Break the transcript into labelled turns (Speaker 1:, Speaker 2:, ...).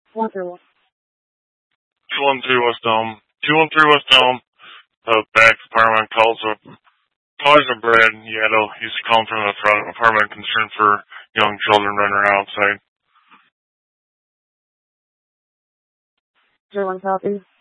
Speaker 1: 131.
Speaker 2: 213 West Elm. 213 West Elm. Back apartment calls up. Calls are Brad Yaddo. He's calling from the front apartment concerned for young children running around outside.
Speaker 1: 01 copy.